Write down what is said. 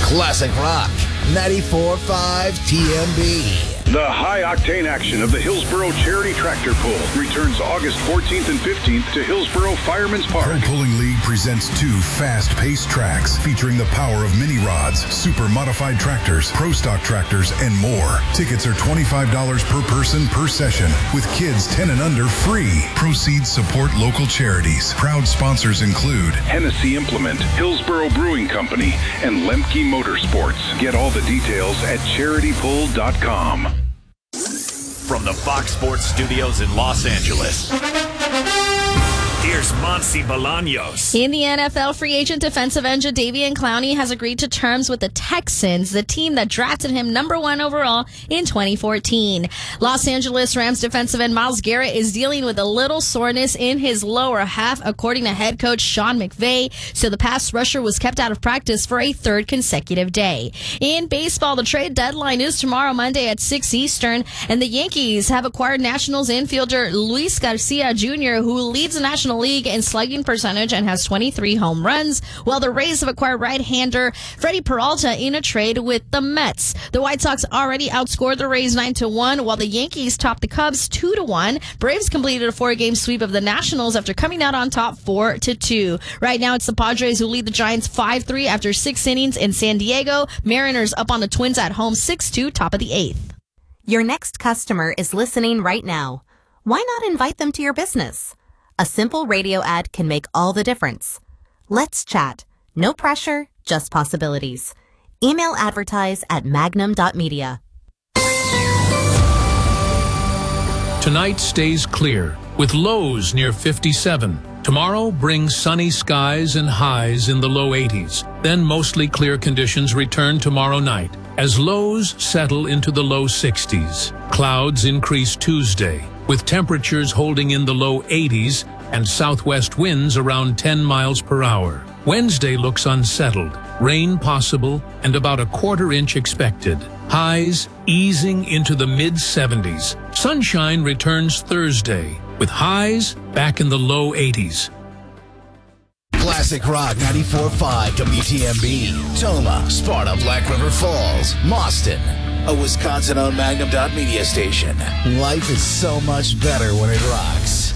Classic Rock 94.5 TMB. The high-octane action of the Hillsboro Charity Tractor Pull returns August 14th and 15th to Hillsboro Fireman's Park. Pro Pulling League presents 2 fast-paced tracks featuring the power of mini rods, super modified tractors, pro stock tractors, and more. Tickets are $25 per person per session, with kids 10 and under free. Proceeds support local charities. Proud sponsors include Hennessy Implement, Hillsboro Brewing Company, and Lemke Motorsports. Get all the details at charitypull.com. From the Fox Sports Studios in Los Angeles, here's Monsi Bolaños. In the NFL, free agent defensive end Jadeveon Clowney has agreed to terms with the Texans, the team that drafted him number 1 overall in 2014. Los Angeles Rams defensive end Myles Garrett is dealing with a little soreness in his lower half, according to head coach Sean McVay, so the pass rusher was kept out of practice for a 3rd consecutive day. In baseball, the trade deadline is tomorrow, Monday at 6 Eastern, and the Yankees have acquired Nationals infielder Luis Garcia Jr., who leads the National League in slugging percentage and has 23 home runs, while the Rays have acquired right-hander Freddie Peralta in a trade with the Mets. The White Sox already outscored the Rays 9-1, while the Yankees topped the Cubs 2-1. Braves completed a 4-game sweep of the Nationals after coming out on top 4-2. Right now, it's the Padres who lead the Giants 5-3 after 6 innings in San Diego. Mariners up on the Twins at home 6-2, top of the 8th. Your next customer is listening right now. Why not invite them to your business? A simple radio ad can make all the difference. Let's chat. No pressure, just possibilities. Email advertise at magnum.media. Tonight stays clear, with lows near 57. Tomorrow brings sunny skies and highs in the low 80s. Then mostly clear conditions return tomorrow night, as lows settle into the low 60s. Clouds increase Tuesday, with temperatures holding in the low 80s and southwest winds around 10 miles per hour. Wednesday looks unsettled, rain possible, and about a quarter-inch expected. Highs easing into the mid-70s. Sunshine returns Thursday, with highs back in the low 80s. Classic Rock 94.5 WTMB. Toma, Sparta, Black River Falls, Mauston. A Wisconsin-owned Magnum.media station. Life is so much better when it rocks.